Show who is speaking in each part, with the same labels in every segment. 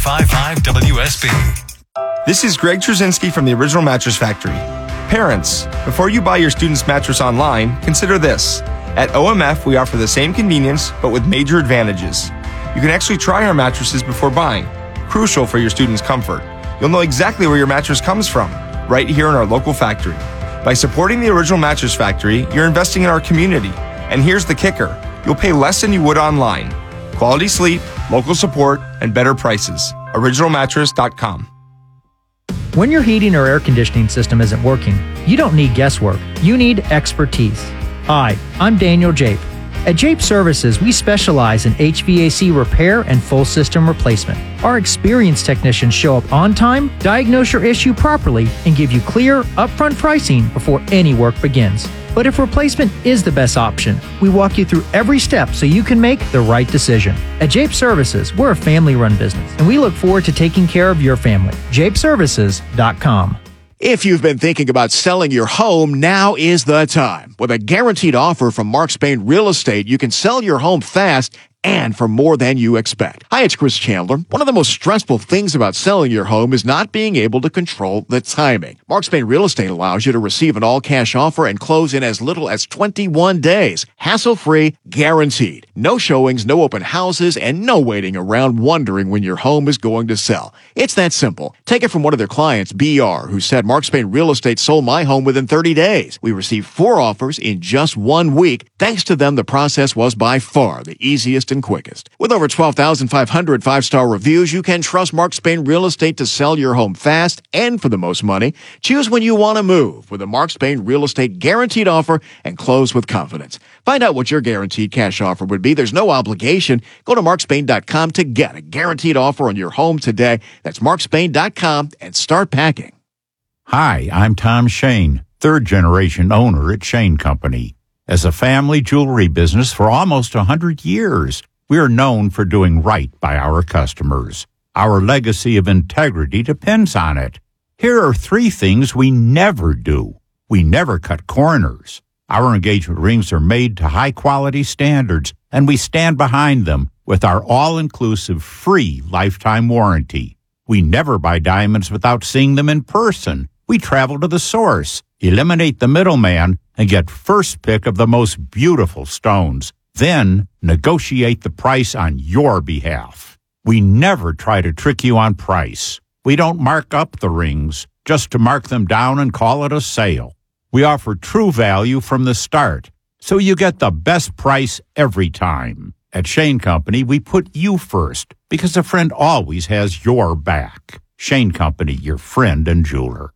Speaker 1: 95.5 WSB.
Speaker 2: This is Greg Trzynski from the Original Mattress Factory. Parents, before you buy your student's mattress online, consider this. At OMF, we offer the same convenience, but with major advantages. You can actually try our mattresses before buying, crucial for your student's comfort. You'll know exactly where your mattress comes from, right here in our local factory. By supporting the Original Mattress Factory, you're investing in our community. And here's the kicker. You'll pay less than you would online. Quality sleep, local support, and better prices. OriginalMattress.com.
Speaker 3: When your heating or air conditioning system isn't working, you don't need guesswork. You need expertise. Hi, I'm Daniel Jape. At Jape Services, we specialize in HVAC repair and full system replacement. Our experienced technicians show up on time, diagnose your issue properly, and give you clear, upfront pricing before any work begins. But if replacement is the best option, we walk you through every step so you can make the right decision. At Jape Services, we're a family-run business, and we look forward to taking care of your family. JapeServices.com.
Speaker 4: If you've been thinking about selling your home, now is the time. With a guaranteed offer from Mark Spain Real Estate, you can sell your home fast and for more than you expect. Hi, it's Chris Chandler. One of the most stressful things about selling your home is not being able to control the timing. Mark Spain Real Estate allows you to receive an all-cash offer and close in as little as 21 days. Hassle-free, guaranteed. No showings, no open houses, and no waiting around wondering when your home is going to sell. It's that simple. Take it from one of their clients, BR, who said Mark Spain Real Estate sold my home within 30 days. We received 4 offers in just 1 week. Thanks to them, the process was by far the easiest and quickest. With over 12,500 5-star reviews, you can trust Mark Spain Real Estate to sell your home fast and for the most money. Choose when you want to move with a Mark Spain Real Estate guaranteed offer and close with confidence. Find out what your guaranteed cash offer would be. There's no obligation. Go to markspain.com to get a guaranteed offer on your home today. That's markspain.com and start packing.
Speaker 5: Hi, I'm Tom Shane, third-generation owner at Shane Company. As a family jewelry business for almost 100 years, we are known for doing right by our customers. Our legacy of integrity depends on it. Here are 3 things we never do. We never cut corners. Our engagement rings are made to high-quality standards, and we stand behind them with our all-inclusive free lifetime warranty. We never buy diamonds without seeing them in person. We travel to the source, eliminate the middleman, and get first pick of the most beautiful stones. Then negotiate the price on your behalf. We never try to trick you on price. We don't mark up the rings just to mark them down and call it a sale. We offer true value from the start, so you get the best price every time. At Shane Company, we put you first because a friend always has your back. Shane Company, your friend and jeweler.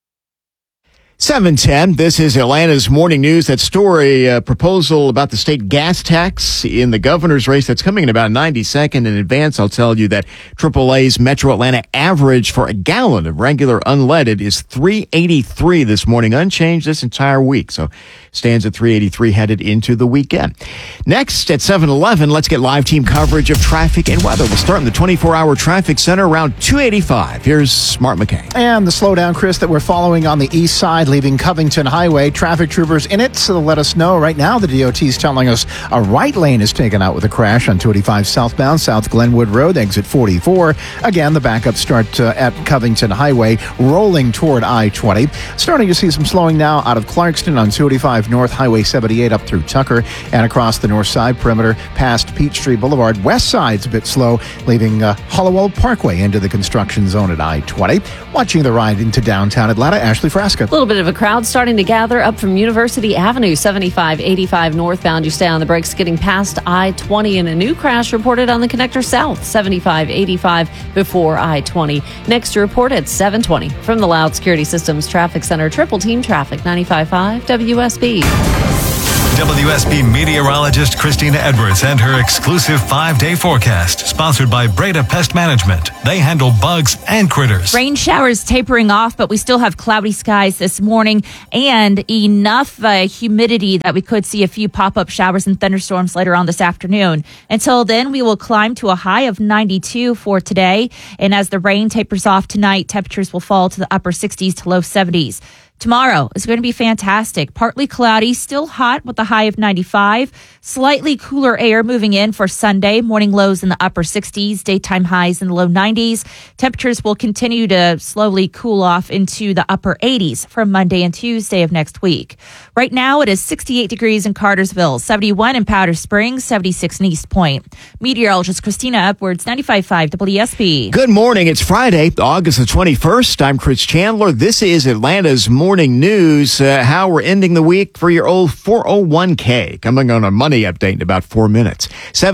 Speaker 4: 7:10. This is Atlanta's Morning News. That story, proposal about the state gas tax in the governor's race that's coming in about 90 seconds in advance. I'll tell you that AAA's Metro Atlanta average for a gallon of regular unleaded is $3.83 this morning, unchanged this entire week. So stands at $3.83 headed into the weekend. Next at 7:11, let's get live team coverage of traffic and weather. We'll start in the 24-hour traffic center around 285. Here's Mark McKay.
Speaker 6: And the slowdown, Chris, that we're following on the east side, leaving Covington Highway. Traffic troopers in it, so let us know. Right now, the DOT is telling us a right lane is taken out with a crash on 285 southbound, South Glenwood Road, exit 44. Again, the backup start at Covington Highway, rolling toward I-20. Starting to see some slowing now out of Clarkston on 285 North, Highway 78 up through Tucker, and across the north side perimeter past Peachtree Boulevard. West side's a bit slow, leaving Hollowell Parkway into the construction zone at I-20. Watching the ride into downtown Atlanta, Ashley Frasca.
Speaker 7: A little bit of a crowd starting to gather up from University Avenue, 75-85 northbound. You stay on the brakes getting past I-20, and a new crash reported on the connector south, 75-85 before I-20. Next report at 7:20 from the Loud Security Systems Traffic Center. Triple Team Traffic, 95.5 WSB.
Speaker 1: WSB meteorologist Christina Edwards and her exclusive 5-day forecast, sponsored by Breda Pest Management. They handle bugs and critters.
Speaker 8: Rain showers tapering off, but we still have cloudy skies this morning and enough humidity that we could see a few pop-up showers and thunderstorms later on this afternoon. Until then, we will climb to a high of 92 for today. And as the rain tapers off tonight, temperatures will fall to the upper 60s to low 70s. Tomorrow is going to be fantastic. Partly cloudy, still hot with a high of 95. Slightly cooler air moving in for Sunday. Morning lows in the upper 60s, daytime highs in the low 90s. Temperatures will continue to slowly cool off into the upper 80s from Monday and Tuesday of next week. Right now, it is 68 degrees in Cartersville, 71 in Powder Springs, 76 in East Point. Meteorologist Christina Edwards, 95.5 WSB.
Speaker 4: Good morning. It's Friday, August the 21st. I'm Chris Chandler. This is Atlanta's Morning News. How we're ending the week for your old 401k. Coming on a money update in about 4 minutes.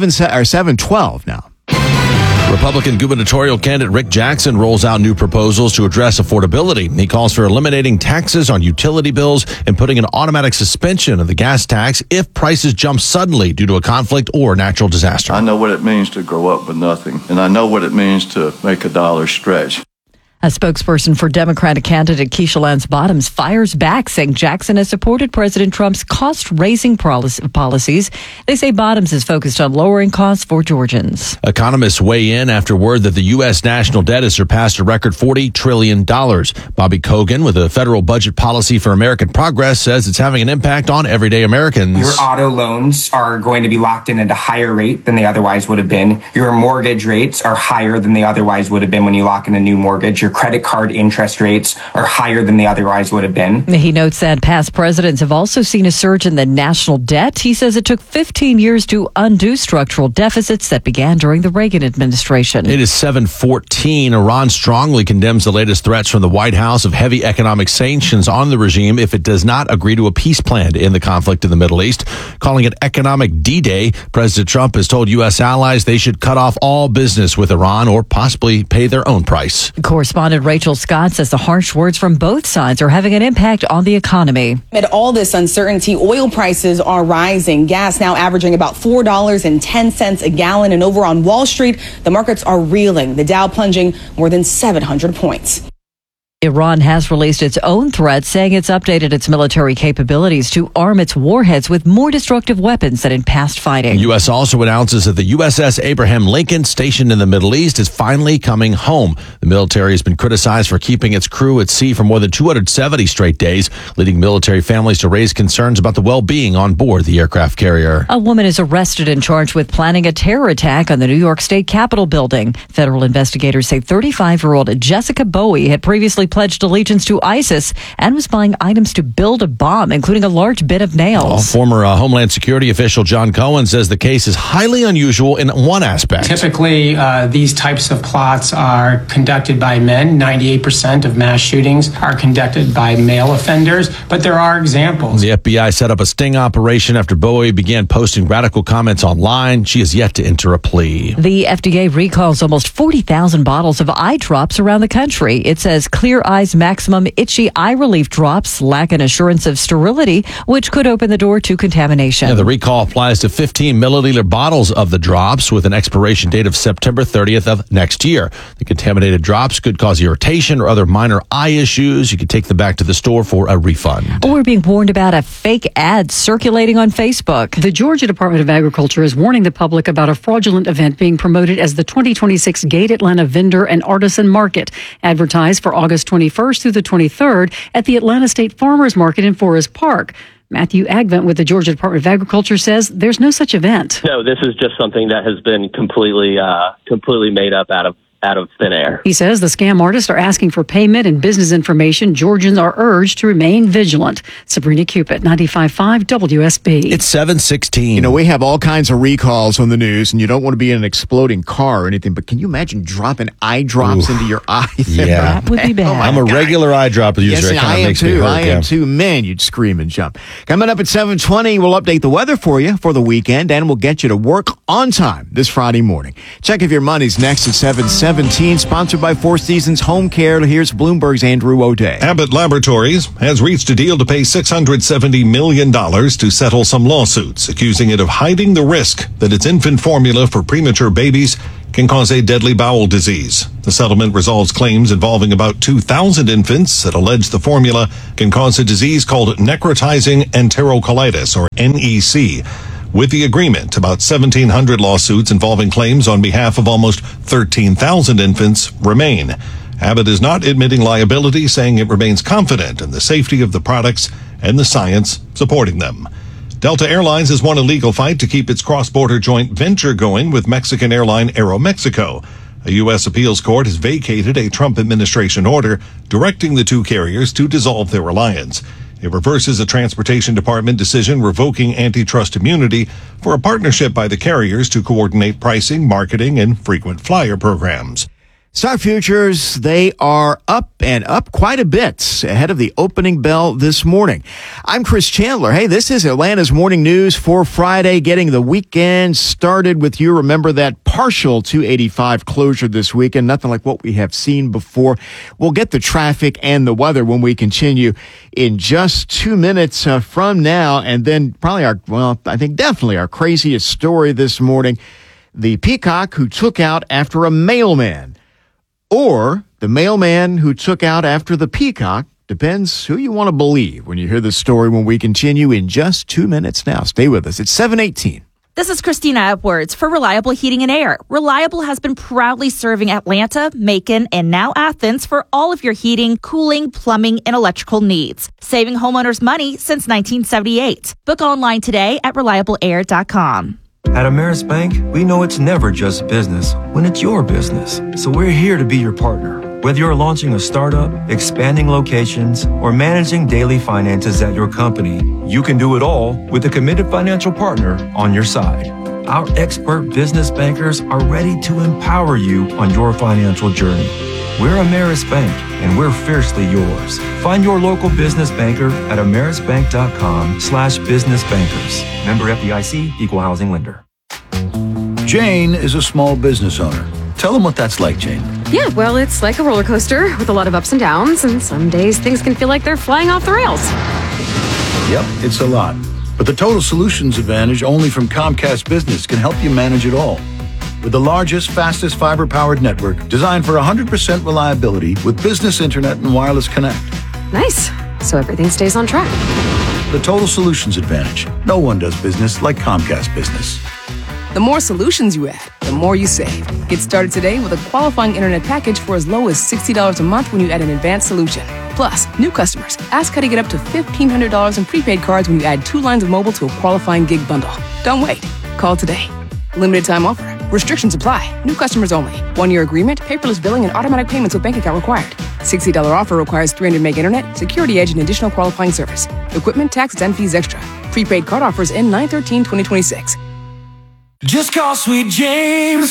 Speaker 4: 7:12 now.
Speaker 9: Republican gubernatorial candidate Rick Jackson rolls out new proposals to address affordability. He calls for eliminating taxes on utility bills and putting an automatic suspension of the gas tax if prices jump suddenly due to a conflict or natural disaster.
Speaker 10: I know what it means to grow up with nothing, and I know what it means to make a dollar stretch.
Speaker 11: A spokesperson for Democratic candidate Keisha Lance Bottoms fires back, saying Jackson has supported President Trump's cost-raising policies. They say Bottoms is focused on lowering costs for Georgians.
Speaker 9: Economists weigh in after word that the U.S. national debt has surpassed a record $40 trillion. Bobby Kogan, with a federal budget policy for American progress, says it's having an impact on everyday Americans.
Speaker 12: Your auto loans are going to be locked in at a higher rate than they otherwise would have been. Your mortgage rates are higher than they otherwise would have been when you lock in a new mortgage. Your credit card interest rates are higher than they otherwise would have been.
Speaker 11: He notes that past presidents have also seen a surge in the national debt. He says it took 15 years to undo structural deficits that began during the Reagan administration.
Speaker 9: It is 7:14. Iran strongly condemns the latest threats from the White House of heavy economic sanctions on the regime if it does not agree to a peace plan to end the conflict in the Middle East, calling it economic D-Day. President Trump has told U.S. allies they should cut off all business with Iran or possibly pay their own price.
Speaker 11: Correspondent Rachel Scott says the harsh words from both sides are having an impact on the economy.
Speaker 13: Amid all this uncertainty, oil prices are rising. Gas now averaging about $4.10 a gallon. And over on Wall Street, the markets are reeling. The Dow plunging more than 700 points.
Speaker 11: Iran has released its own threat, saying it's updated its military capabilities to arm its warheads with more destructive weapons than in past fighting.
Speaker 9: The U.S. also announces that the USS Abraham Lincoln, stationed in the Middle East, is finally coming home. The military has been criticized for keeping its crew at sea for more than 270 straight days, leading military families to raise concerns about the well-being on board the aircraft carrier.
Speaker 11: A woman is arrested and charged with planning a terror attack on the New York State Capitol building. Federal investigators say 35-year-old Jessica Bowie had previously pledged allegiance to ISIS and was buying items to build a bomb, including a large bit of nails.
Speaker 9: Former Homeland Security official John Cohen says the case is highly unusual in one aspect.
Speaker 14: Typically, these types of plots are conducted by men. 98% of mass shootings are conducted by male offenders, but there are examples.
Speaker 9: The FBI set up a sting operation after Bowie began posting radical comments online. She has yet to enter a plea.
Speaker 11: The FDA recalls almost 40,000 bottles of eye drops around the country. It says Clear Eyes Maximum Itchy Eye Relief drops lack an assurance of sterility, which could open the door to contamination.
Speaker 9: The recall applies to 15 milliliter bottles of the drops with an expiration date of September 30th of next year. The contaminated drops could cause irritation or other minor eye issues. You can take them back to the store for a refund.
Speaker 11: We're being warned about a fake ad circulating on Facebook.
Speaker 15: The Georgia Department of Agriculture is warning the public about a fraudulent event being promoted as the 2026 Gate Atlanta Vendor and Artisan Market, advertised for August 21st through the 23rd at the Atlanta State Farmers Market in Forest Park. Matthew Agvent with the Georgia Department of Agriculture says there's no such event.
Speaker 16: No, this is just something that has been completely made up out of thin air.
Speaker 15: He says the scam artists are asking for payment and business information. Georgians are urged to remain vigilant. Sabrina Cupid, 95.5 WSB.
Speaker 9: It's 7:16.
Speaker 4: You know, we have all kinds of recalls on the news, and you don't want to be in an exploding car or anything, but can you imagine dropping eye drops into your eye?
Speaker 9: Yeah.
Speaker 11: That would be bad.
Speaker 9: I'm a regular eye drop user.
Speaker 4: Yes,
Speaker 9: It kind
Speaker 4: I
Speaker 9: of
Speaker 4: am
Speaker 9: makes
Speaker 4: too.
Speaker 9: me hurt.
Speaker 4: I am too. Man, you'd scream and jump. Coming up at 7:20, we'll update the weather for you for the weekend, and we'll get you to work on time this Friday morning. Check if your money's next at 7:17. Sponsored by Four Seasons Home Care. Here's Bloomberg's Andrew O'Day.
Speaker 17: Abbott Laboratories has reached a deal to pay $670 million to settle some lawsuits, accusing it of hiding the risk that its infant formula for premature babies can cause a deadly bowel disease. The settlement resolves claims involving about 2,000 infants that allege the formula can cause a disease called necrotizing enterocolitis, or NEC. With the agreement, about 1,700 lawsuits involving claims on behalf of almost 13,000 infants remain. Abbott is not admitting liability, saying it remains confident in the safety of the products and the science supporting them. Delta Airlines has won a legal fight to keep its cross-border joint venture going with Mexican airline Aeromexico. A U.S. appeals court has vacated a Trump administration order directing the two carriers to dissolve their alliance. It reverses a Transportation Department decision revoking antitrust immunity for a partnership by the carriers to coordinate pricing, marketing, and frequent flyer programs.
Speaker 4: Stock futures, they are up and up quite a bit ahead of the opening bell this morning. I'm Chris Chandler. Hey, this is Atlanta's Morning News for Friday, getting the weekend started with you. Remember that partial 285 closure this weekend, nothing like what we have seen before. We'll get the traffic and the weather when we continue in just 2 minutes from now. And then probably definitely our craziest story this morning, the peacock who took out after a mailman. Or the mailman who took out after the peacock. Depends who you want to believe when you hear the story when we continue in just 2 minutes now. Stay with us. It's 7:18.
Speaker 8: This is Christina Edwards for Reliable Heating and Air. Reliable has been proudly serving Atlanta, Macon, and now Athens for all of your heating, cooling, plumbing, and electrical needs. Saving homeowners money since 1978. Book online today at reliableair.com.
Speaker 18: At Ameris Bank, we know it's never just business when it's your business. So we're here to be your partner. Whether you're launching a startup, expanding locations, or managing daily finances at your company, you can do it all with a committed financial partner on your side. Our expert business bankers are ready to empower you on your financial journey. We're Ameris Bank, and we're fiercely yours. Find your local business banker at amerisbank.com/businessbankers. Member FDIC, Equal Housing Lender.
Speaker 19: Jane is a small business owner. Tell them what that's like, Jane.
Speaker 20: Yeah, well, it's like a roller coaster with a lot of ups and downs, and some days things can feel like they're flying off the rails.
Speaker 19: Yep, it's a lot. But the Total Solutions Advantage only from Comcast Business can help you manage it all. With the largest, fastest fiber-powered network designed for 100% reliability with business internet and wireless connect.
Speaker 20: Nice. So everything stays on track.
Speaker 19: The Total Solutions Advantage. No one does business like Comcast Business.
Speaker 21: The more solutions you add, the more you save. Get started today with a qualifying internet package for as low as $60 a month when you add an advanced solution. Plus, new customers, ask how to get up to $1,500 in prepaid cards when you add 2 lines of mobile to a qualifying gig bundle. Don't wait. Call today. Limited time offer. Restrictions apply. New customers only. 1-year agreement, paperless billing, and automatic payments with bank account required. $60 offer requires 300 meg internet, security edge, and additional qualifying service. Equipment, taxes, and fees extra. Prepaid card offers end 9/13/2026.
Speaker 22: Just call Sweet James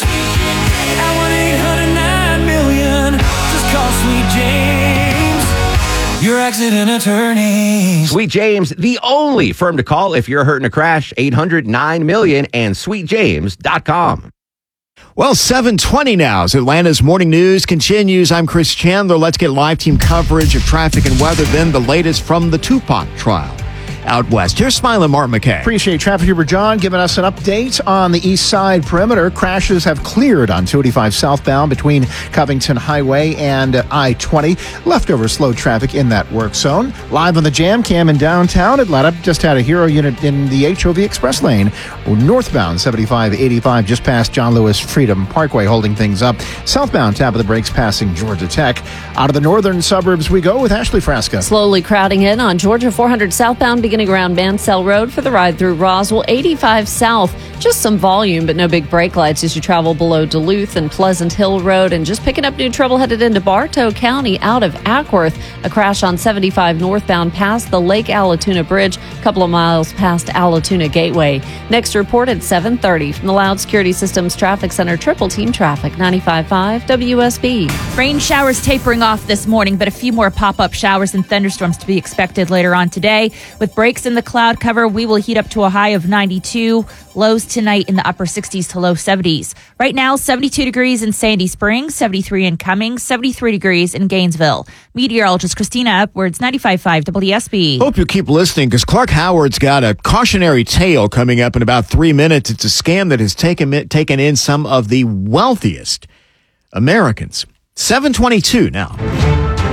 Speaker 22: at 1-800-9-million. Just call Sweet James, your accident attorney.
Speaker 23: Sweet James, the only firm to call if you're hurt in a crash. 800-9-million and sweetjames.com.
Speaker 4: Well, 7:20 now as Atlanta's Morning News continues. I'm Chris Chandler. Let's get live team coverage of traffic and weather, then the latest from the Tupac trial out west. Here's Smiling Martin McKay.
Speaker 6: Appreciate Traffic Trooper John giving us an update on the east side perimeter. Crashes have cleared on 285 southbound between Covington Highway and I-20. Leftover slow traffic in that work zone. Live on the Jam Cam in downtown Atlanta. Just had a hero unit in the HOV Express lane. Northbound 75-85 just past John Lewis Freedom Parkway holding things up. Southbound tap of the brakes passing Georgia Tech. Out of the northern suburbs we go with Ashley Frasca.
Speaker 7: Slowly crowding in on Georgia 400 southbound beginning around Mansell Road for the ride through Roswell. 85 south, just some volume, but no big brake lights as you travel below Duluth and Pleasant Hill Road. And just picking up new trouble headed into Bartow County out of Ackworth. A crash on 75 northbound past the Lake Allatoona Bridge, a couple of miles past Allatoona Gateway. Next report at 7:30 from the Loud Security Systems Traffic Center. Triple Team Traffic, 95.5 WSB.
Speaker 8: Rain showers tapering off this morning, but a few more pop-up showers and thunderstorms to be expected later on today. With breaks in the cloud cover, we will heat up to a high of 92. Lows tonight in the upper 60s to low 70s. Right now, 72 degrees in Sandy Springs, 73 in Cummings, 73 degrees in Gainesville. Meteorologist Christina Edwards, 95.5 WSB.
Speaker 4: Hope you keep listening because Clark Howard's got a cautionary tale coming up in about 3 minutes. It's a scam that has taken in some of the wealthiest Americans. 7:22 now.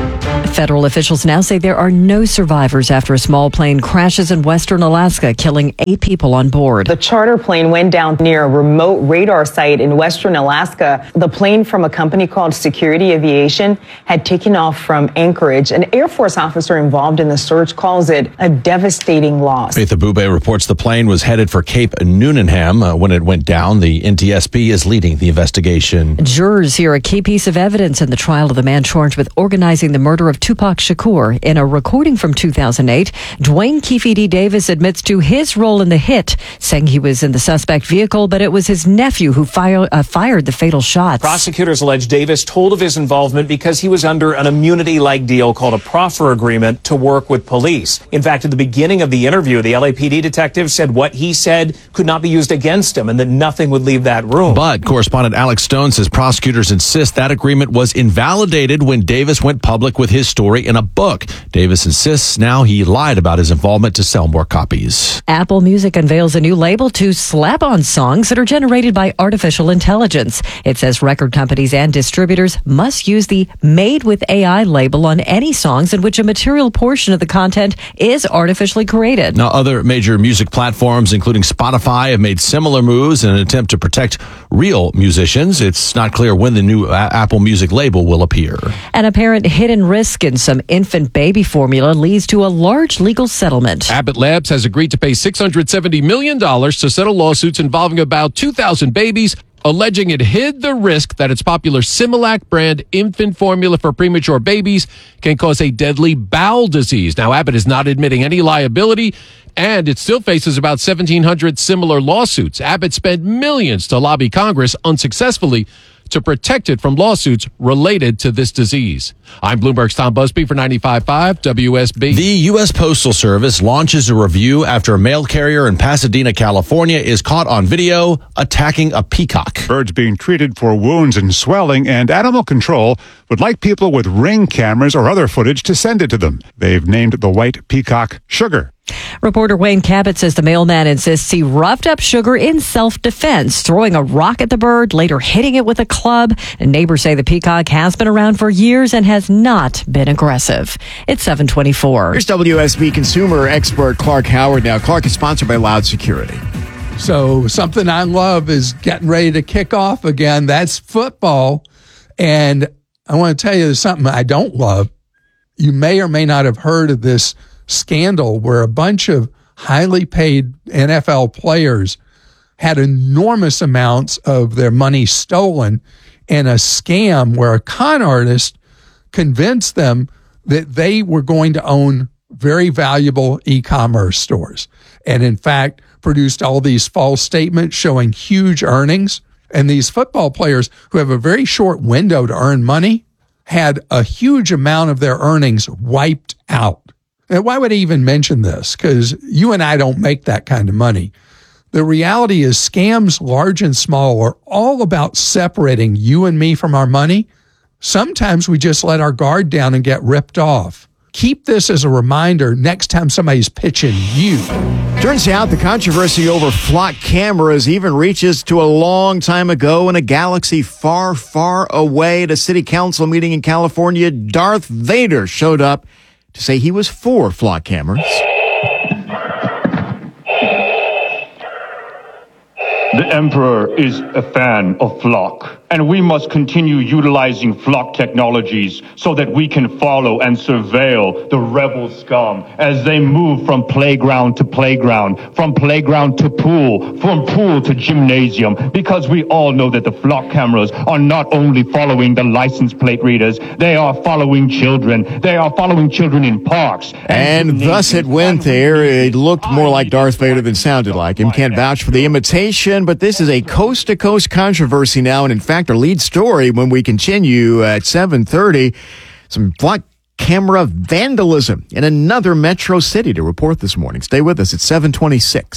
Speaker 11: Federal officials now say there are no survivors after a small plane crashes in western Alaska, killing 8 people on board.
Speaker 2: The charter plane went down near a remote radar site in western Alaska. The plane from a company called Security Aviation had taken off from Anchorage. An Air Force officer involved in the search calls it a devastating loss.
Speaker 9: Faith Abube reports the plane was headed for Cape Newnham when it went down. The NTSB is leading the investigation.
Speaker 11: Jurors hear a key piece of evidence in the trial of the man charged with organizing the murder of Tupac Shakur. In a recording from 2008, Dwayne Keefe D. Davis admits to his role in the hit, saying he was in the suspect vehicle, but it was his nephew who fired the fatal shots.
Speaker 3: Prosecutors allege Davis told of his involvement because he was under an immunity-like deal called a proffer agreement to work with police. In fact, at the beginning of the interview, the LAPD detective said what he said could not be used against him and that nothing would leave that room.
Speaker 9: But correspondent Alex Stone says prosecutors insist that agreement was invalidated when Davis went public with his story in a book. Davis insists now he lied about his involvement to sell more copies.
Speaker 11: Apple Music unveils a new label to slap on songs that are generated by artificial intelligence. It says record companies and distributors must use the Made with AI label on any songs in which a material portion of the content is artificially created.
Speaker 9: Now, other major music platforms, including Spotify, have made similar moves in an attempt to protect real musicians. It's not clear when the new Apple Music label will appear.
Speaker 11: An apparent hidden risk in some infant baby formula leads to a large legal settlement.
Speaker 5: Abbott Labs has agreed to pay $670 million to settle lawsuits involving about 2,000 babies, alleging it hid the risk that its popular Similac brand infant formula for premature babies can cause a deadly bowel disease. Now, Abbott is not admitting any liability, and it still faces about 1,700 similar lawsuits. Abbott spent millions to lobby Congress unsuccessfully to protect it from lawsuits related to this disease. I'm Bloomberg's Tom Busby for 95.5 WSB.
Speaker 9: The U.S. Postal Service launches a review after a mail carrier in Pasadena, California is caught on video attacking a peacock.
Speaker 24: Birds being treated for wounds and swelling, and animal control would like people with Ring cameras or other footage to send it to them. They've named the white peacock Sugar.
Speaker 11: Reporter Wayne Cabot says the mailman insists he roughed up Sugar in self-defense, throwing a rock at the bird, later hitting it with a club. And neighbors say the peacock has been around for years and has not been aggressive. It's 7:24.
Speaker 4: Here's WSB consumer expert Clark Howard. Now, Clark is sponsored by Loud Security.
Speaker 25: So something I love is getting ready to kick off again. That's football. And I want to tell you something I don't love. You may or may not have heard of this scandal where a bunch of highly paid NFL players had enormous amounts of their money stolen in a scam where a con artist convinced them that they were going to own very valuable e-commerce stores, and in fact produced all these false statements showing huge earnings. And these football players who have a very short window to earn money had a huge amount of their earnings wiped out. Now, why would I even mention this? Because you and I don't make that kind of money. The reality is scams, large and small, are all about separating you and me from our money. Sometimes we just let our guard down and get ripped off. Keep this as a reminder next time somebody's pitching you.
Speaker 4: Turns out the controversy over flock cameras even reaches to a long time ago in a galaxy far, far away. At a city council meeting in California, Darth Vader showed up to say he was for flock cameras.
Speaker 26: The Emperor is a fan of flock, and we must continue utilizing flock technologies so that we can follow and surveil the rebel scum as they move from playground to playground, from playground to pool, from pool to gymnasium, because we all know that the flock cameras are not only following the license plate readers, they are following children. They are following children in parks.
Speaker 4: And thus it went there. It looked more like Darth Vader than sounded like him. Can't vouch for the imitation, but this is a coast-to-coast controversy now, and in fact, our lead story when we continue at 7:30, some flock camera vandalism in another metro city to report this morning. Stay with us at 7:26.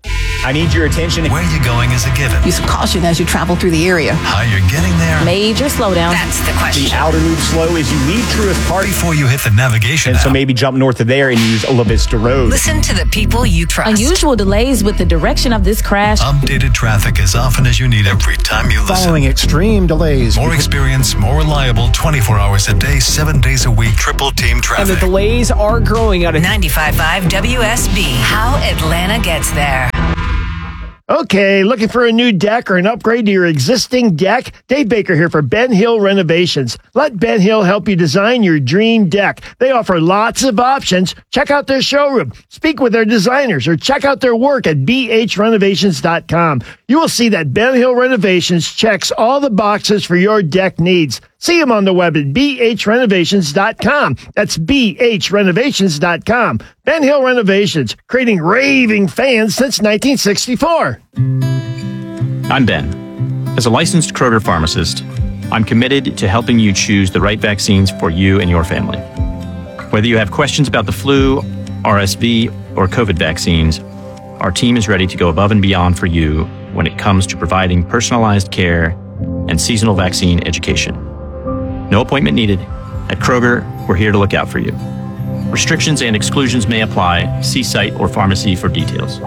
Speaker 1: I need your attention.
Speaker 10: Where you're going is a given.
Speaker 12: Use caution as you travel through the area.
Speaker 10: How you're getting there.
Speaker 12: Major slowdown. That's the question.
Speaker 1: The outer loop slow as you leave Truist Park.
Speaker 10: Before you hit the navigation
Speaker 1: And
Speaker 10: app.
Speaker 1: so maybe jump north of there and use La Vista Road.
Speaker 12: Listen to the people you trust.
Speaker 8: Unusual delays with the direction of this crash.
Speaker 10: Updated traffic as often as you need every time you listen.
Speaker 6: Following extreme delays.
Speaker 10: More experience, more reliable, 24 hours a day, 7 days a week, triple team traffic.
Speaker 13: And the delays are growing out of
Speaker 12: 95.5 WSB. How Atlanta gets there.
Speaker 14: Okay, looking for a new deck or an upgrade to your existing deck? Dave Baker here for Ben Hill Renovations. Let Ben Hill help you design your dream deck. They offer lots of options. Check out their showroom, speak with their designers, or check out their work at bhrenovations.com. You will see that Ben Hill Renovations checks all the boxes for your deck needs. See them on the web at bhrenovations.com. That's bhrenovations.com. Ben Hill Renovations, creating raving fans since 1964.
Speaker 16: I'm Ben. As a licensed Kroger pharmacist, I'm committed to helping you choose the right vaccines for you and your family. Whether you have questions about the flu, RSV, or COVID vaccines, our team is ready to go above and beyond for you when it comes to providing personalized care and seasonal vaccine education. No appointment needed. At Kroger, we're here to look out for you. Restrictions and exclusions may apply. See site or pharmacy for details.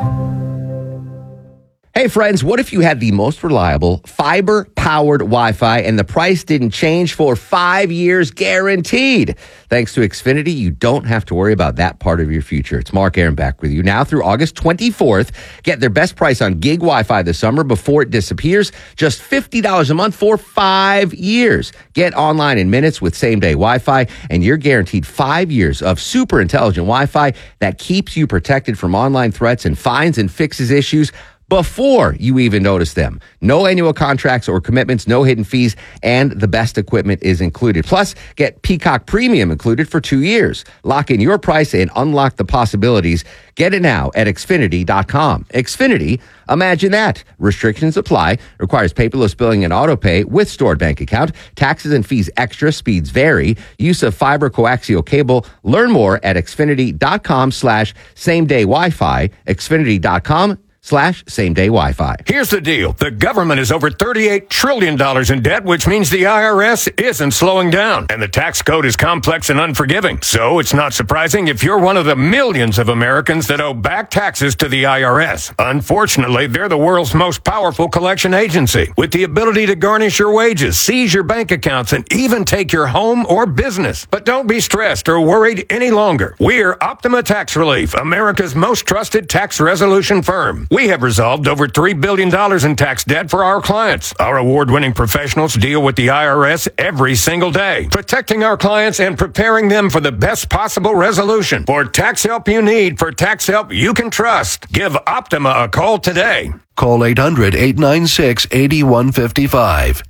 Speaker 23: Hey friends, what if you had the most reliable fiber-powered Wi-Fi and the price didn't change for 5 years guaranteed? Thanks to Xfinity, you don't have to worry about that part of your future. It's Mark Aaron back with you now through August 24th. Get their best price on gig Wi-Fi this summer before it disappears. Just $50 a month for 5 years. Get online in minutes with same-day Wi-Fi, and you're guaranteed 5 years of super intelligent Wi-Fi that keeps you protected from online threats and finds and fixes issues before you even notice them. No annual contracts or commitments, no hidden fees, and the best equipment is included. Plus, get Peacock Premium included for 2 years. Lock in your price and unlock the possibilities. Get it now at Xfinity.com. Xfinity, imagine that. Restrictions apply. Requires paperless billing and auto pay with stored bank account. Taxes and fees extra. Speeds vary. Use of fiber coaxial cable. Learn more at Xfinity.com/same-day Wi-Fi. Xfinity.com/same-day Wi-Fi.
Speaker 27: Here's the deal. The government is over $38 trillion in debt, which means the IRS isn't slowing down. And the tax code is complex and unforgiving. So it's not surprising if you're one of the millions of Americans that owe back taxes to the IRS. Unfortunately, they're the world's most powerful collection agency, with the ability to garnish your wages, seize your bank accounts, and even take your home or business. But don't be stressed or worried any longer. We're Optima Tax Relief, America's most trusted tax resolution firm. We have resolved over $3 billion in tax debt for our clients. Our award-winning professionals deal with the IRS every single day, protecting our clients and preparing them for the best possible resolution. For tax help you need, for tax help you can trust, give Optima a call today.
Speaker 28: Call 800-896-8155.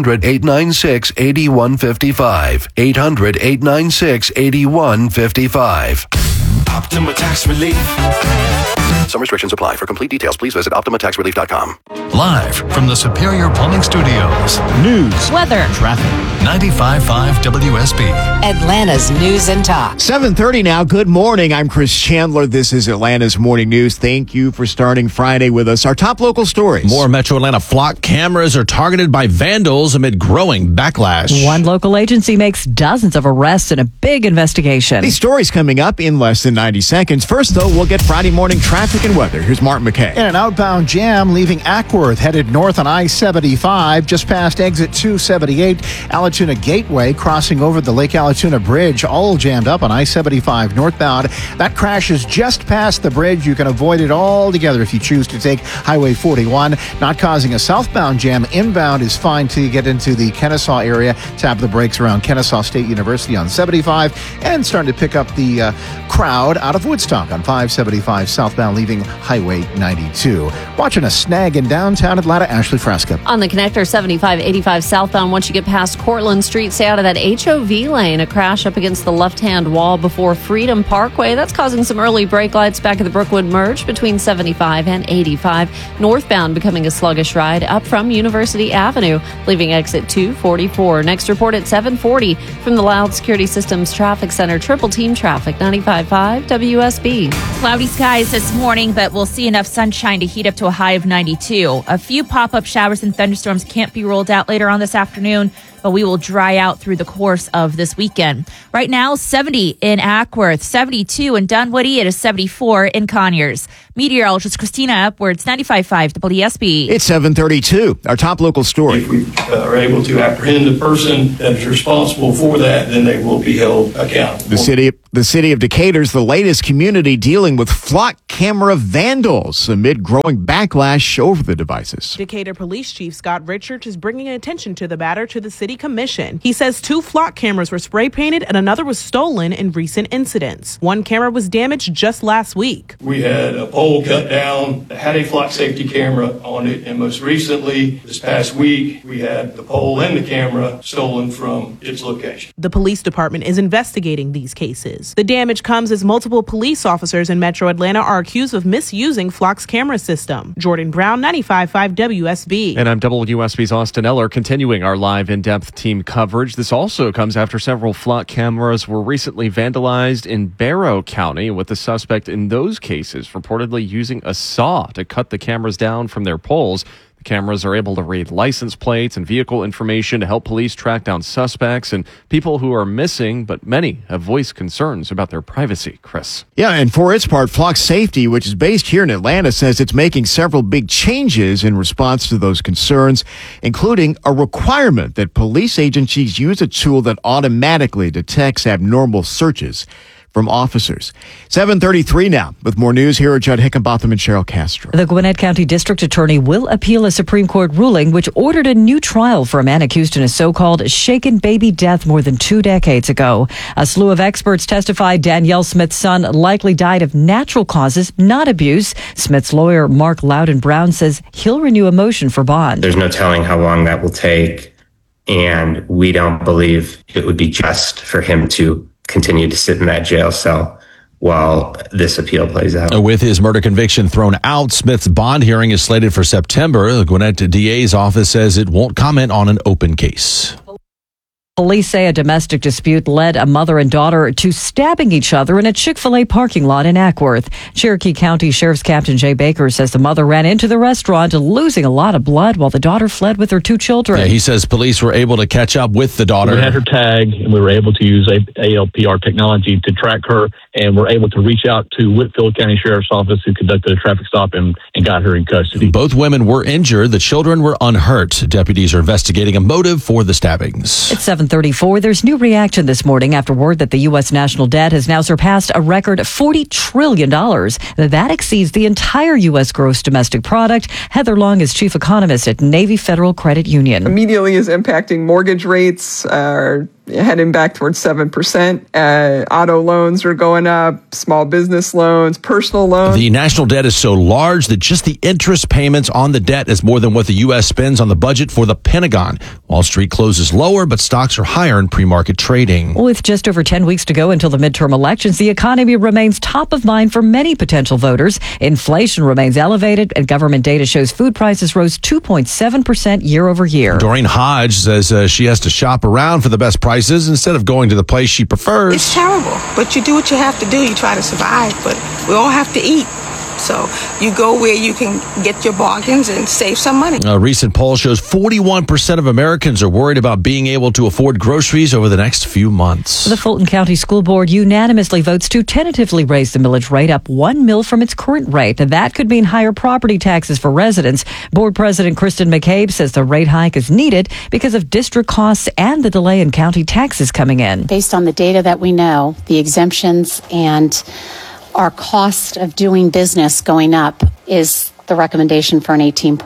Speaker 28: 800-896-8155. 800-896-8155.
Speaker 10: Optima Tax Relief.
Speaker 28: Some restrictions apply. For complete details, please visit OptimaTaxRelief.com.
Speaker 10: Live from the Superior Plumbing Studios.
Speaker 27: News,
Speaker 8: weather,
Speaker 10: traffic. 95.5 WSB.
Speaker 12: Atlanta's News and Talk.
Speaker 4: 7:30 now. Good morning. I'm Chris Chandler. This is Atlanta's Morning News. Thank you for starting Friday with us. Our top local stories.
Speaker 9: More Metro Atlanta flock cameras are targeted by vandals amid growing backlash.
Speaker 11: One local agency makes dozens of arrests in a big investigation.
Speaker 4: These stories coming up in less than 90 seconds. First, though, we'll get Friday morning traffic and weather. Here's Mark McKay.
Speaker 6: In an outbound jam leaving Ackworth, headed north on I-75, just past exit 278, Allatoona Gateway, crossing over the Lake Allatoona Bridge, all jammed up on I-75 northbound. That crash is just past the bridge. You can avoid it altogether if you choose to take Highway 41. Not causing a southbound jam. Inbound is fine till you get into the Kennesaw area. Tap the brakes around Kennesaw State University on 75, and starting to pick up the crowd out of Woodstock on 575 southbound, leaving Highway 92. Watching a snag in downtown Atlanta, Ashley Fresca.
Speaker 7: On the connector 7585 southbound, once you get past Cortlandt Street, stay out of that HOV lane. A crash up against the left-hand wall before Freedom Parkway. That's causing some early brake lights back at the Brookwood Merge between 75 and 85. Northbound becoming a sluggish ride up from University Avenue, leaving exit 244. Next report at 740 from the Loud Security Systems Traffic Center. Triple team traffic, 95.5 WSB.
Speaker 8: Cloudy skies this morning. morning, but we'll see enough sunshine to heat up to a high of 92. A few pop-up showers and thunderstorms can't be ruled out later on this afternoon, but we will dry out through the course of this weekend. Right now, 70 in Ackworth, 72 in Dunwoody, it is 74 in Conyers. Meteorologist Christina Upwards, 95.5 WSB.
Speaker 4: It's 7:32. Our top local story.
Speaker 2: If we are able to apprehend the person that is responsible for that, then they will be held accountable.
Speaker 4: The city of Decatur's the latest community dealing with flock camera vandals amid growing backlash over the devices.
Speaker 15: Decatur Police Chief Scott Richards is bringing attention to the matter to the city commission. He says 2 flock cameras were spray painted and another was stolen in recent incidents. One camera was damaged just last week.
Speaker 2: We had a pole cut down that had a flock safety camera on it, and most recently, this past week, we had the pole and the camera stolen from its location.
Speaker 15: The police department is investigating these cases. The damage comes as multiple police officers in Metro Atlanta are accused of misusing Flock's camera system. Jordan Brown, 95.5 WSB.
Speaker 17: And I'm WSB's Austin Eller, continuing our live in-depth team coverage. This also comes after several Flock cameras were recently vandalized in Barrow County, with the suspect in those cases reportedly using a saw to cut the cameras down from their poles. Cameras are able to read license plates and vehicle information to help police track down suspects and people who are missing, but many have voiced concerns about their privacy. Chris.
Speaker 4: Yeah, and for its part, Flock Safety, which is based here in Atlanta, says it's making several big changes in response to those concerns, including a requirement that police agencies use a tool that automatically detects abnormal searches from officers. 7:33 now. With more news, here are Judd Hickenbotham and Cheryl Castro.
Speaker 11: The Gwinnett County District Attorney will appeal a Supreme Court ruling which ordered a new trial for a man accused in a so-called shaken baby death more than 2 decades ago. A slew of experts testified Danielle Smith's son likely died of natural causes, not abuse. Smith's lawyer, Mark Loudon Brown, says he'll renew a motion for bond.
Speaker 18: There's no telling how long that will take, and we don't believe it would be just for him to continue to sit in that jail cell while this appeal plays out.
Speaker 9: With his murder conviction thrown out, Smith's bond hearing is slated for September. The Gwinnett DA's office says it won't comment on an open case.
Speaker 11: Police say a domestic dispute led a mother and daughter to stabbing each other in a Chick-fil-A parking lot in Ackworth. Cherokee County Sheriff's Captain Jay Baker says the mother ran into the restaurant losing a lot of blood while the daughter fled with her 2 children.
Speaker 9: Yeah, he says police were able to catch up with the daughter.
Speaker 19: We had her tag, and we were able to use ALPR technology to track her, and we're able to reach out to Whitfield County Sheriff's Office, who conducted a traffic stop and got her in custody.
Speaker 9: Both women were injured. The children were unhurt. Deputies are investigating a motive for the stabbings.
Speaker 11: It's 7:34. There's new reaction this morning after word that the U.S. national debt has now surpassed a record $40 trillion. That exceeds the entire U.S. gross domestic product. Heather Long is chief economist at Navy Federal Credit Union.
Speaker 20: Immediately is impacting mortgage rates, heading back towards 7%. Auto loans are going up, small business loans, personal loans.
Speaker 9: The national debt is so large that just the interest payments on the debt is more than what the U.S. spends on the budget for the Pentagon. Wall Street closes lower, but stocks are higher in pre-market trading.
Speaker 11: With just over 10 weeks to go until the midterm elections, the economy remains top of mind for many potential voters. Inflation remains elevated, and government data shows food prices rose 2.7% year over year.
Speaker 9: Doreen Hodge says she has to shop around for the best prices instead of going to the place she prefers.
Speaker 21: It's terrible, but you do what you have to do. You try to survive, but we all have to eat. So you go where you can get your bargains and save some money.
Speaker 9: A recent poll shows 41% of Americans are worried about being able to afford groceries over the next few months.
Speaker 11: The Fulton County School Board unanimously votes to tentatively raise the millage rate up 1 mil from its current rate. That could mean higher property taxes for residents. Board President Kristen McCabe says the rate hike is needed because of district costs and the delay in county taxes coming in.
Speaker 22: Based on the data that we know, the exemptions and our cost of doing business going up is the recommendation for an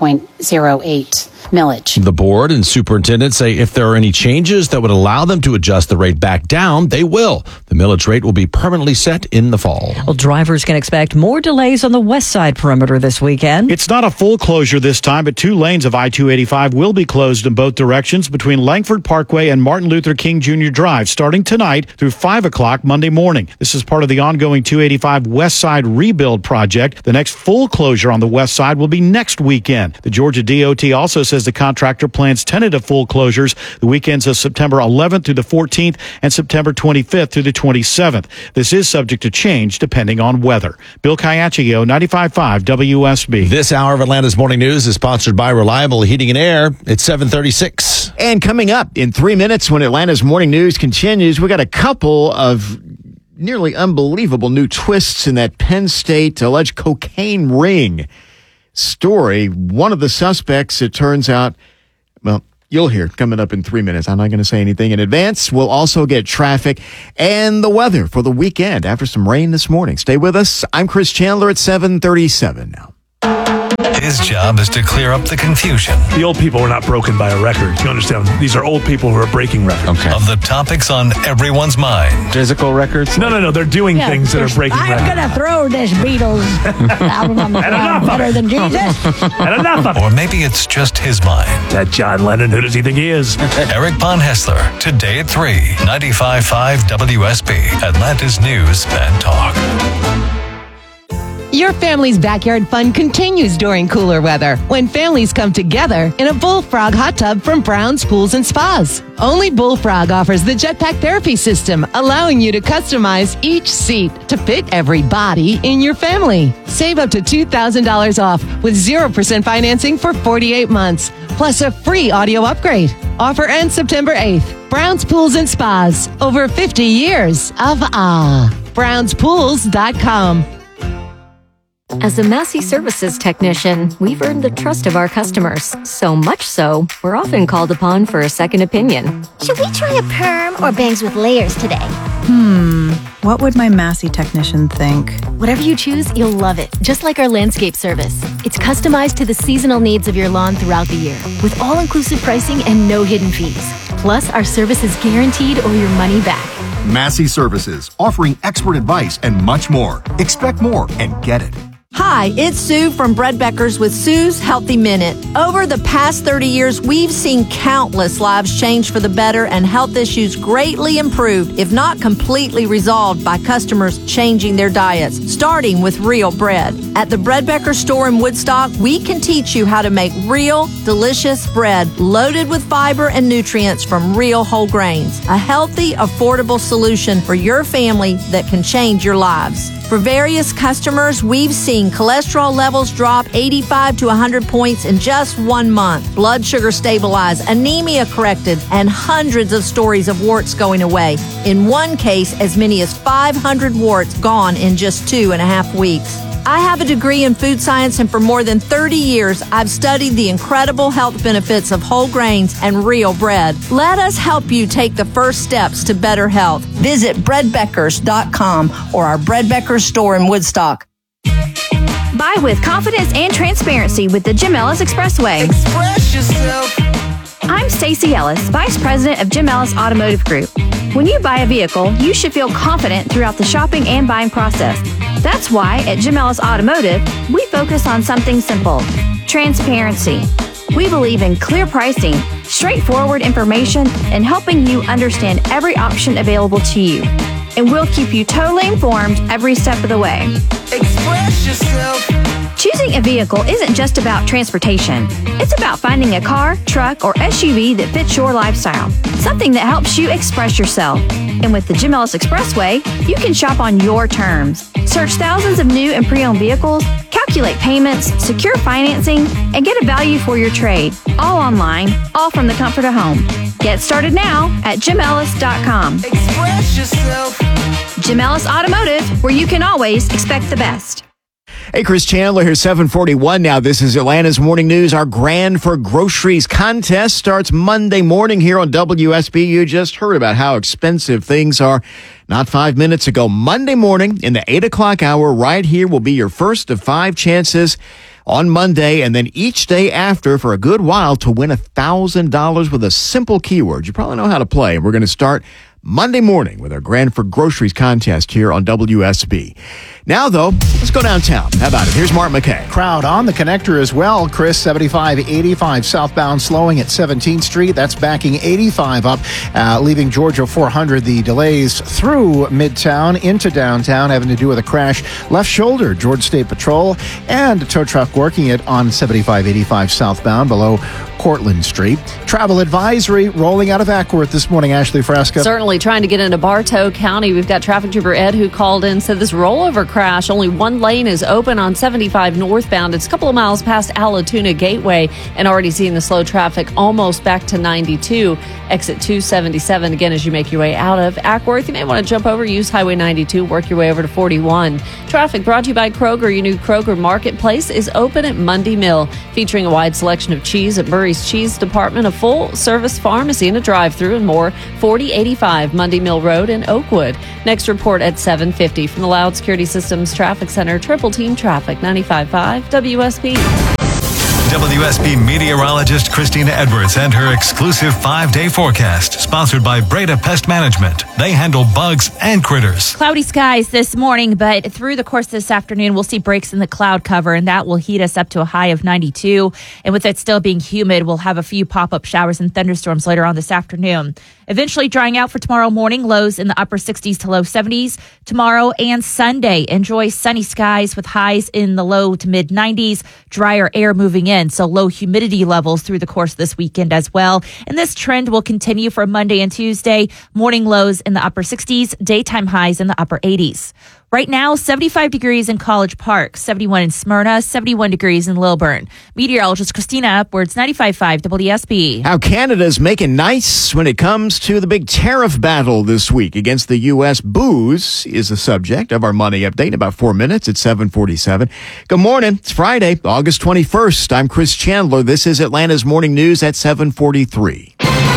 Speaker 22: 18.08 millage.
Speaker 9: The board and superintendent say if there are any changes that would allow them to adjust the rate back down, they will. The millage rate will be permanently set in the fall.
Speaker 11: Well, drivers can expect more delays on the west side perimeter this weekend.
Speaker 29: It's not a full closure this time, but 2 lanes of I-285 will be closed in both directions between Langford Parkway and Martin Luther King Jr. Drive starting tonight through 5 o'clock Monday morning. This is part of the ongoing 285 West Side rebuild project. The next full closure on the west side will be next weekend. The Georgia DOT also says the contractor plans tentative full closures the weekends of September 11th through the 14th and September 25th through the 27th. This is subject to change depending on weather. Bill Caiaccio, 95.5 WSB.
Speaker 9: This hour of Atlanta's Morning News is sponsored by Reliable Heating and Air. It's 7:36.
Speaker 4: And coming up in 3 minutes when Atlanta's Morning News continues, we got a couple of nearly unbelievable new twists in that Penn State alleged cocaine ring story. One of the suspects, it turns out, well, you'll hear coming up in 3 minutes. I'm not going to say anything in advance. We'll also get traffic and the weather for the weekend after some rain this morning. Stay with us. I'm Chris Chandler at 7:37 now.
Speaker 10: His job is to clear up the confusion.
Speaker 1: The old people were not broken by a record. You understand? These are old people who are breaking records.
Speaker 10: Of the topics on everyone's mind.
Speaker 1: Physical records? No. They're doing things that are breaking records.
Speaker 3: I'm going to throw this Beatles album better than Jesus.
Speaker 1: And enough of it.
Speaker 10: Or maybe it's just his mind.
Speaker 1: That John Lennon, who does he think he is?
Speaker 10: Eric Von Hessler, today at 3, 95.5 WSB, Atlanta's News and Talk.
Speaker 5: Your family's backyard fun continues during cooler weather when families come together in a Bullfrog hot tub from Brown's Pools and Spas. Only Bullfrog offers the jetpack therapy system, allowing you to customize each seat to fit every body in your family. Save up to $2,000 off with 0% financing for 48 months, plus a free audio upgrade. Offer ends September 8th. Brown's Pools and Spas, over 50 years of awe. BrownsPools.com.
Speaker 13: As a Massey Services technician, we've earned the trust of our customers. So much so, we're often called upon for a second opinion.
Speaker 14: Should we try a perm or bangs with layers today?
Speaker 16: What would my Massey technician think?
Speaker 13: Whatever you choose, you'll love it. Just like our landscape service. It's customized to the seasonal needs of your lawn throughout the year, with all-inclusive pricing and no hidden fees. Plus, our service is guaranteed or your money back.
Speaker 24: Massey Services, offering expert advice and much more. Expect more and get it.
Speaker 25: Hi, it's Sue from Bread Beckers with Sue's Healthy Minute. Over the past 30 years, we've seen countless lives change for the better and health issues greatly improved, if not completely resolved, by customers changing their diets, starting with real bread. At the Bread Becker store in Woodstock, we can teach you how to make real, delicious bread loaded with fiber and nutrients from real whole grains. A healthy, affordable solution for your family that can change your lives. For various customers, we've seen cholesterol levels drop 85 to 100 points in just 1 month, blood sugar stabilized, anemia corrected, and hundreds of stories of warts going away. In one case, as many as 500 warts gone in just 2.5 weeks. I have a degree in food science, and for more than 30 years, I've studied the incredible health benefits of whole grains and real bread. Let us help you take the first steps to better health. Visit breadbeckers.com or our Bread Beckers store in Woodstock.
Speaker 26: Buy with confidence and transparency with the Jim Ellis Expressway.
Speaker 21: Express yourself.
Speaker 26: I'm Stacey Ellis, Vice President of Jim Ellis Automotive Group. When you buy a vehicle, you should feel confident throughout the shopping and buying process. That's why at Jim Ellis Automotive, we focus on something simple: transparency. We believe in clear pricing, straightforward information, and helping you understand every option available to you. And we'll keep you totally informed every step of the way.
Speaker 21: Express yourself.
Speaker 26: Choosing a vehicle isn't just about transportation. It's about finding a car, truck, or SUV that fits your lifestyle. Something that helps you express yourself. And with the Jim Ellis Expressway, you can shop on your terms. Search thousands of new and pre-owned vehicles, calculate payments, secure financing, and get a value for your trade. All online, all from the comfort of home. Get started now at JimEllis.com.
Speaker 21: Express yourself.
Speaker 26: Jim Ellis Automotive, where you can always expect the best.
Speaker 4: Hey, Chris Chandler here, 7:41 now. This is Atlanta's Morning News. Our Grand for Groceries contest starts Monday morning here on WSB. You just heard about how expensive things are not 5 minutes ago. Monday morning in the 8 o'clock hour right here will be your first of 5 chances on Monday, and then each day after for a good while to win $1,000 with a simple keyword. You probably know how to play. We're going to start Monday morning with our Grand for Groceries contest here on WSB. Now, though, let's go downtown. How about it? Here's Mark McKay.
Speaker 2: Crowd on the connector as well. Chris, 75-85 southbound slowing at 17th Street. That's backing 85 up, leaving Georgia 400. The delays through Midtown into downtown having to do with a crash left shoulder. Georgia State Patrol and a tow truck working it on 75-85 southbound below Cortlandt Street. Travel advisory rolling out of Ackworth this morning. Ashley Frasca.
Speaker 6: Certainly trying to get into Bartow County. We've got traffic trooper Ed who called in, said this rollover crash, only one lane is open on 75 northbound. It's a couple of miles past Allatoona Gateway and already seeing the slow traffic almost back to 92. Exit 277 again as you make your way out of Ackworth. You may want to jump over, use Highway 92, work your way over to 41. Traffic brought to you by Kroger. Your new Kroger Marketplace is open at Mundy Mill, featuring a wide selection of cheese at Murray's Cheese Department, a full-service pharmacy and a drive-thru and more. 4085 Mundy Mill Road in Oakwood. Next report at 7:50 from the Loud Security Systems Traffic Center. Triple Team Traffic, 95.5 WSB.
Speaker 10: WSB meteorologist Christina Edwards and her exclusive 5-day forecast, sponsored by Breda Pest Management. They handle bugs and critters.
Speaker 7: Cloudy skies this morning, but through the course of this afternoon, we'll see breaks in the cloud cover, and that will heat us up to a high of 92. And with it still being humid, we'll have a few pop-up showers and thunderstorms later on this afternoon. Eventually drying out for tomorrow morning, lows in the upper 60s to low 70s. Tomorrow and Sunday, enjoy sunny skies with highs in the low to mid 90s. Drier air moving in, so low humidity levels through the course of this weekend as well. And this trend will continue for Monday and Tuesday. Morning lows in the upper 60s, daytime highs in the upper 80s. Right now, 75 degrees in College Park, 71 in Smyrna, 71 degrees in Lilburn. Meteorologist Christina Upwards, 95.5 WSB.
Speaker 4: How Canada's making nice when it comes to the big tariff battle this week against the U.S. Booze is the subject of our Money Update in about 4 minutes at 7:47. Good morning. It's Friday, August 21st. I'm Chris Chandler. This is Atlanta's Morning News at 7:43.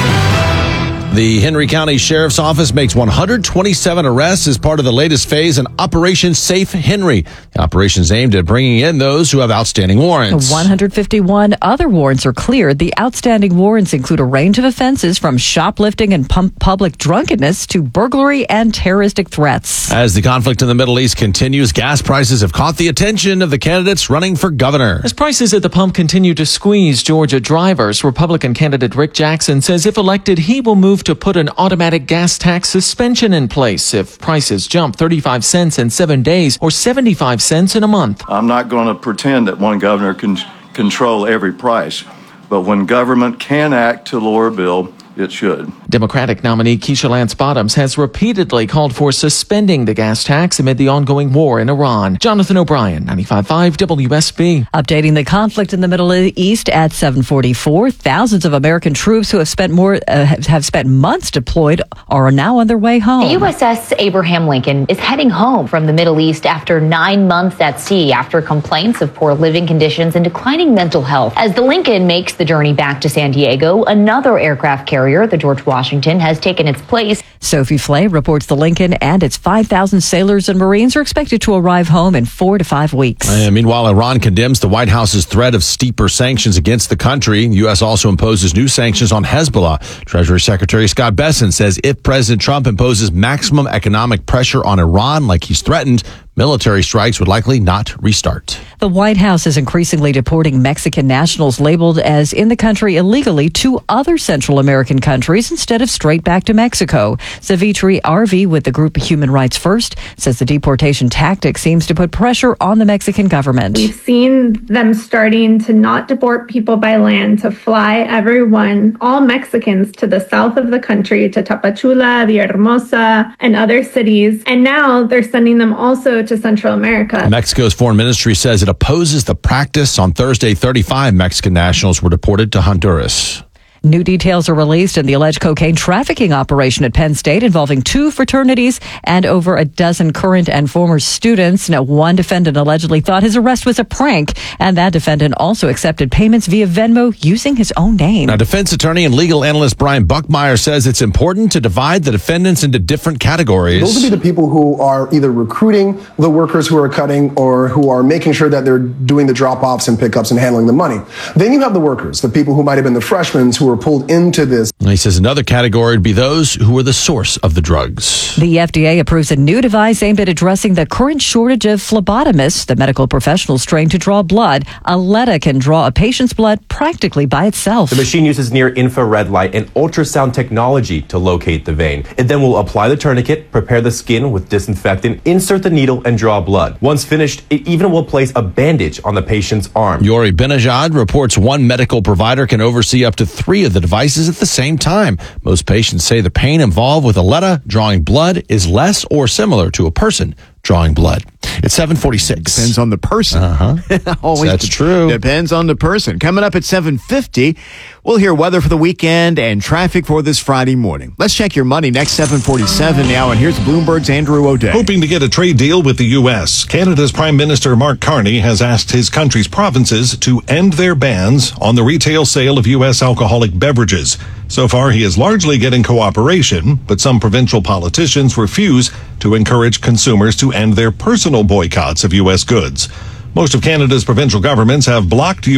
Speaker 9: The Henry County Sheriff's Office makes 127 arrests as part of the latest phase in Operation Safe Henry. The operation's aimed at bringing in those who have outstanding warrants.
Speaker 11: 151 other warrants are cleared. The outstanding warrants include a range of offenses from shoplifting and public drunkenness to burglary and terroristic threats.
Speaker 9: As the conflict in the Middle East continues, gas prices have caught the attention of the candidates running for governor.
Speaker 8: As prices at the pump continue to squeeze Georgia drivers, Republican candidate Rick Jackson says if elected, he will move to put an automatic gas tax suspension in place if prices jump 35 cents in 7 days or 75 cents in a month.
Speaker 12: I'm not going to pretend that one governor can control every price, but when government can act to lower a bill, it should.
Speaker 8: Democratic nominee Keisha Lance Bottoms has repeatedly called for suspending the gas tax amid the ongoing war in Iran. Jonathan O'Brien, 95.5 WSB.
Speaker 11: Updating the conflict in the Middle East at 7:44. Thousands of American troops who have spent months deployed are now on their way home.
Speaker 15: The USS Abraham Lincoln is heading home from the Middle East after 9 months at sea after complaints of poor living conditions and declining mental health. As the Lincoln makes the journey back to San Diego, another aircraft carrier, the George Washington, has taken its place.
Speaker 11: Sophie Flay reports the Lincoln and its 5,000 sailors and Marines are expected to arrive home in 4 to 5 weeks.
Speaker 9: Meanwhile, Iran condemns the White House's threat of steeper sanctions against the country. The U.S. also imposes new sanctions on Hezbollah. Treasury Secretary Scott Bessent says if President Trump imposes maximum economic pressure on Iran like he's threatened, military strikes would likely not restart.
Speaker 11: The White House is increasingly deporting Mexican nationals labeled as in the country illegally to other Central American countries instead of straight back to Mexico. Savitri Arvi with the group Human Rights First says the deportation tactic seems to put pressure on the Mexican government.
Speaker 23: We've seen them starting to not deport people by land, to fly everyone, all Mexicans, to the south of the country, to Tapachula, Villahermosa, and other cities. And now they're sending them also to Central America.
Speaker 9: Mexico's foreign ministry says it opposes the practice. On Thursday, 35 Mexican nationals were deported to Honduras.
Speaker 11: New details are released in the alleged cocaine trafficking operation at Penn State involving 2 fraternities and over a dozen current and former students. Now, one defendant allegedly thought his arrest was a prank, and that defendant also accepted payments via Venmo using his own name.
Speaker 9: Now, defense attorney and legal analyst Brian Buckmeyer says it's important to divide the defendants into different categories.
Speaker 27: Those would be the people who are either recruiting the workers who are cutting or who are making sure that they're doing the drop-offs and pickups and handling the money. Then you have the workers, the people who might have been the freshmen who were pulled into this.
Speaker 9: He says another category would be those who are the source of the drugs.
Speaker 11: The FDA approves a new device aimed at addressing the current shortage of phlebotomists, the medical professionals trained to draw blood. Aletta can draw a patient's blood practically by itself.
Speaker 1: The machine uses near-infrared light and ultrasound technology to locate the vein. It then will apply the tourniquet, prepare the skin with disinfectant, insert the needle, and draw blood. Once finished, it even will place a bandage on the patient's arm.
Speaker 9: Yori Benajad reports one medical provider can oversee up to 3 of the devices at the same time. Most patients say the pain involved with Aletta drawing blood is less or similar to a person drawing blood. It's 7:46.
Speaker 4: Depends on the person.
Speaker 9: That's true.
Speaker 4: Depends on the person. Coming up at 7:50, we'll hear weather for the weekend and traffic for this Friday morning. Let's check your money next 7:47 now, and here's Bloomberg's Andrew O'Day.
Speaker 3: Hoping to get a trade deal with the U.S., Canada's Prime Minister Mark Carney has asked his country's provinces to end their bans on the retail sale of U.S. alcoholic beverages. So far, he is largely getting cooperation, but some provincial politicians refuse to encourage consumers to end their personal boycotts of U.S. goods. Most of Canada's provincial governments have blocked